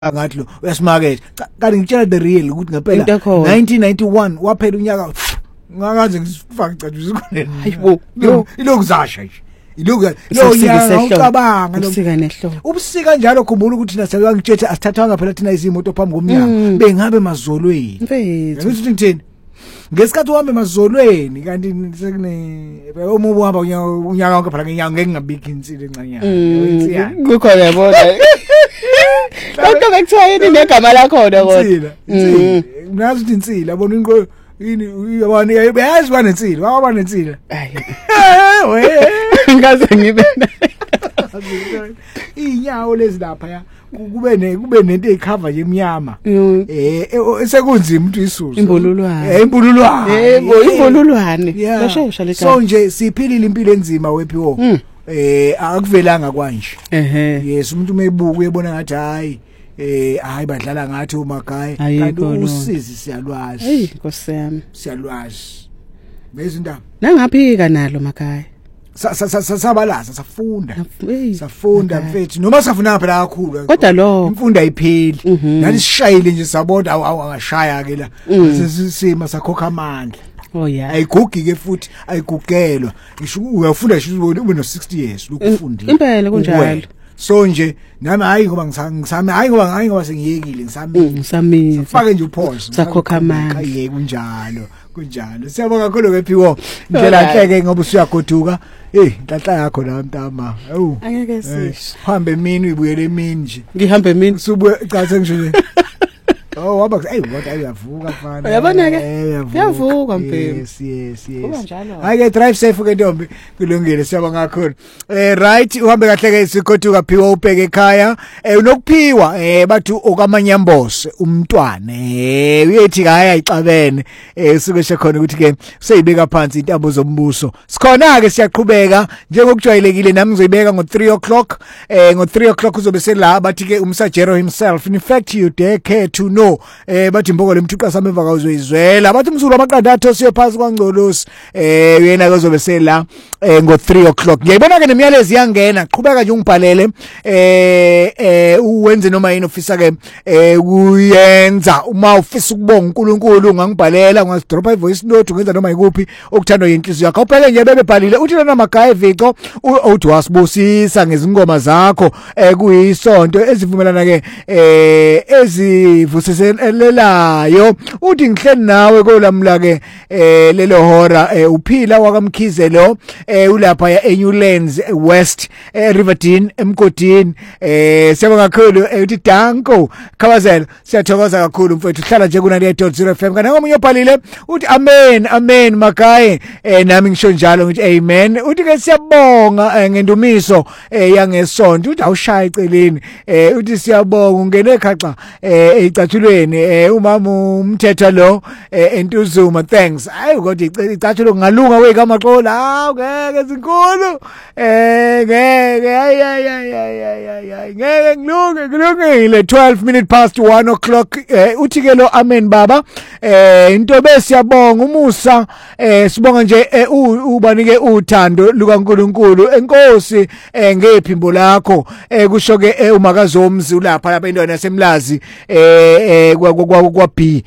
ngathi lo uyasimakethe kanti ngitshela the real ukuthi ngempela 1991 waphela unyaka ngakaze ngifake icathulo isikhona hayibo ilokhu zasha nje ilokhu lo nyaka ucabanga lo ubusika nehlobo ubusika njalo khumbula ukuthi thina sewangitshethe asithathwanga phela thina izimoto phambi komnyango bengabe mazolweni mfethu ngithi ngithini ngesikhathi uhambe mazolweni kanti sekune umubu uhamba unyaka wonke phela ngenyanga ngeke ngabiki insile encanyana kukho yabona kodwa bekuthiwa yini negama lakho kodwa ngazi ukuthi insila yabona inqo yini yabona yazi bana insila waba nensila ngaze ngibe inyawo lezi lapha ya kube nento ezikhava nje emnyama sekunzima ukuthi isuze imbululwane imbululwane bashesha le so nje siphilile impilo enzima wephiwo akuvelanga kwanje yes umuntu umeyibuka uyebona ngathi hayi badlala ngathi uMagayi kanti usizi siyalwazi Nkosi yami siyalwazi bezindaba nangaphika nalo Magayi sabalaza safunda mfethu noma safuna phela kakhulu kodwa lo imfundo ayipheli nani sishayile nje sabona awangashaya ke la sisima sakhokha amandla oh yeah ayigugi ke futhi ayigugelwa ngisho uyafunda nje ube no 60 years lokufunda impela kunjalo so nje nami hayi ngoba ngisami hayi ngoba sengiyekile ngisamile fake nje upause sakhokha amandla ayeke kunjalo siyabonga kakhulu kephiwo ndlela nhleke ngoba usuyagoduka inhlanhla yakho la mntama angeke sisho hambe emini uyibuyele emini nje ngihambe emini usubuye cha sengisho waba kodwa uyavuka mfana uyabona ke uyavuka mpembe yes ayike drive safe ke ntombi kulungile siyabonga kakhulu right uhambe kahle ke sikoduka phiwa ubheke ekhaya unokuphiwa bathi okamanyambose umntwana uyethi haya ixabene usuke khona ukuthi ke useyibeka phansi intambo zombuso sikhona ke siyaqhubeka njengokujwayelekile nami ngizoyibeka ngo3 o'clock ngo3 o'clock uzobe sela bathi ke umsajero himself in fact you dare care to know bathi imboko lemthuqa sami emva kawuzoyizwela bathi umsulu amaqanda atho siyo phansi kwaNgcolosi uyena ke uzobe sela ngo3 o'clock ngiyibona ke nemiyalezo iyangena qhubeka nje ungibhalele uwenze noma yini ofisa ke uyenza uma ufisa ukubonga uNkulunkulu ungangibhalela ungasidropa ivoice note ungenza noma yikuphi okuthandwa yinhliziyo yakho uphele nje bebebhalile uthi lona Magayi Vico uthi wasibusisa ngezingoma zakho kuyisonto ezivumelana ke ezivuselelayo uthi ngihleli nawe kolamla ke lelo hora uphila wakamkhize lo ulapha eNewlands West Riverdene Emgodini siyabonga kakhulu uthi Danko Khawazela siyathokoza kakhulu mfowethu hlala nje ku98.0 FM kana ngomunye obhalile uthi amen Magayi nami ngisho njalo ngithi amen uthi ke siyabonga ngendumiso yangesonto uthi awushaya eceleni uthi siyabonga ungene khaxa ecathulweni umama umthetho lo entuzuma thanks ayi kodwa icathulo ngalunga wekamaxola ngeke zinkulu ngeke ngeke ngilungile 12 minutes past 1 o'clock uthi ke lo amen baba into besiyabonga umusa sibonga nje ubanike uthando lukaNkulunkulu enkosi ngephimbo lakho kusho ke umakazomzi ulapha lapha endaweni yasemlazi kwa B